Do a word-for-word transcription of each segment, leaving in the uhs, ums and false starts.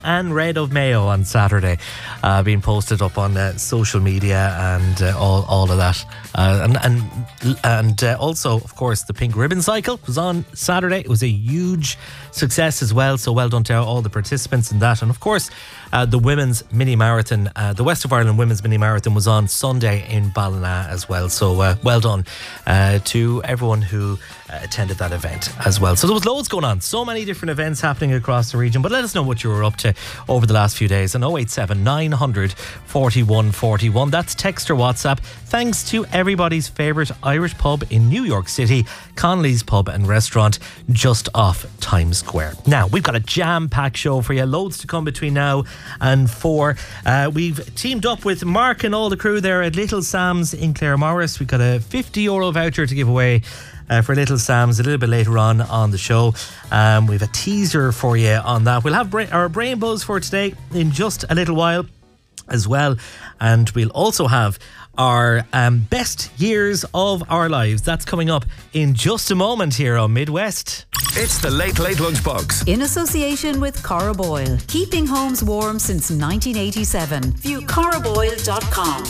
and red of mayo on Saturday, uh, being posted up on uh, social media and uh, all all of that, uh, and and and uh, also, of course, the Pink Ribbon Cycle was on Saturday. It was a huge success as well, so well done to all the participants in that. And of course, uh, the women's mini marathon, uh, the West of Ireland women's mini marathon, was on Sunday in Ballina as well. So uh, well done uh, to everyone who uh, attended that event as well. So there was loads going on, so many different events happening across the region. But let us know what you were up to over the last few days on oh eight seven, nine hundred, forty-one forty-one. That's text or WhatsApp. Thanks to everybody's favourite Irish pub in New York City, Connolly's Pub and Restaurant, just off Times Square. Now, we've got a jam-packed show for you. Loads to come between now and four. Uh, we've teamed up with Mark and all the crew there at Little Sam's in Claremorris. We've got a fifty euro voucher to give away Uh, for Little Sam's a little bit later on on the show. Um, we have a teaser for you on that. We'll have bra- our brain buzz for today in just a little while as well, and we'll also have our um, best years of our lives. That's coming up in just a moment here on Midwest. It's the Late Late Lunchbox in association with Cora Boyle, keeping homes warm since nineteen eighty-seven. View cora boyle dot com.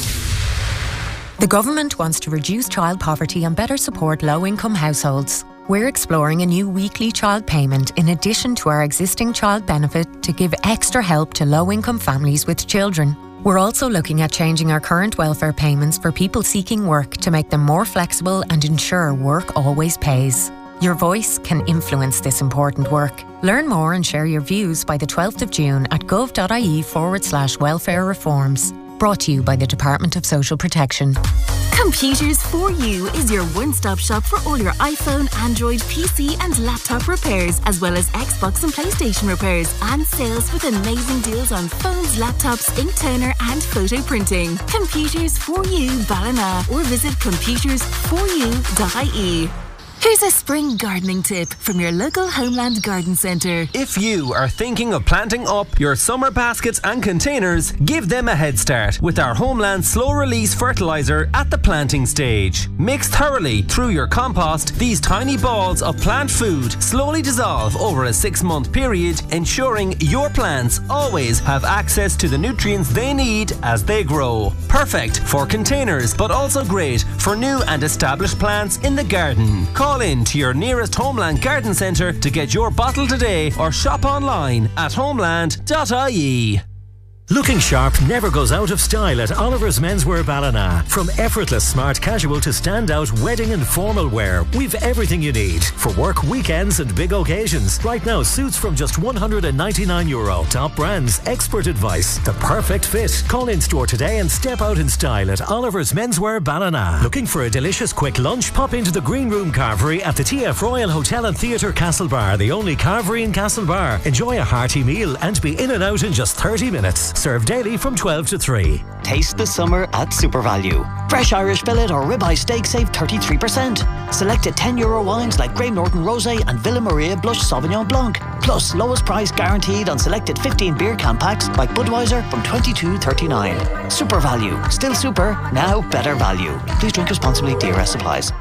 The government wants to reduce child poverty and better support low-income households. We're exploring a new weekly child payment in addition to our existing child benefit to give extra help to low-income families with children. We're also looking at changing our current welfare payments for people seeking work to make them more flexible and ensure work always pays. Your voice can influence this important work. Learn more and share your views by the twelfth of June at gov.ie forward slash welfare reforms. Brought to you by the Department of Social Protection. Computers for You is your one-stop shop for all your iPhone, Android, P C and laptop repairs, as well as Xbox and PlayStation repairs, and sales with amazing deals on phones, laptops, ink toner and photo printing. Computers for You Ballina, or visit computers for you dot I E. Here's a spring gardening tip from your local Homeland Garden Centre. If you are thinking of planting up your summer baskets and containers, give them a head start with our Homeland Slow Release Fertiliser at the planting stage. Mixed thoroughly through your compost, these tiny balls of plant food slowly dissolve over a six-month period, ensuring your plants always have access to the nutrients they need as they grow. Perfect for containers, but also great for new and established plants in the garden. Call in to your nearest Homeland Garden Centre to get your bottle today, or shop online at homeland dot I E. Looking sharp never goes out of style at Oliver's Menswear Ballina. From effortless smart casual to standout wedding and formal wear, we've everything you need for work, weekends and big occasions. Right now, suits from just one hundred ninety-nine euro. Top brands, expert advice, the perfect fit. Call in store today and step out in style at Oliver's Menswear Ballina. Looking for a delicious quick lunch? Pop into the Green Room Carvery at the T F Royal Hotel and Theatre Castlebar, the only carvery in Castlebar. Enjoy a hearty meal and be in and out in just thirty minutes. Served daily from twelve to three. Taste the summer at Super Value. Fresh Irish fillet or ribeye steak save thirty-three percent. Selected ten euro wines like Graham Norton Rosé and Villa Maria Blush Sauvignon Blanc. Plus lowest price guaranteed on selected fifteen beer can packs like Budweiser from twenty-two thirty-nine. Super Value. Still super, now better value. Please drink responsibly. D R S supplies.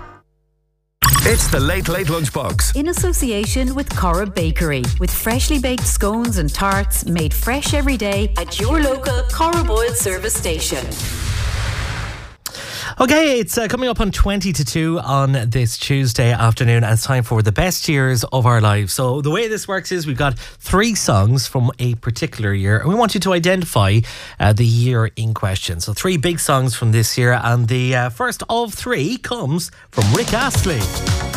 It's the Late Late Lunchbox in association with Cora Bakery, with freshly baked scones and tarts made fresh every day at your local Cora Boyle service station. Okay, it's uh, coming up on twenty to two on this Tuesday afternoon, and it's time for the best years of our lives. So the way this works is we've got three songs from a particular year, and we want you to identify uh, the year in question. So three big songs from this year, and the uh, first of three comes from Rick Astley.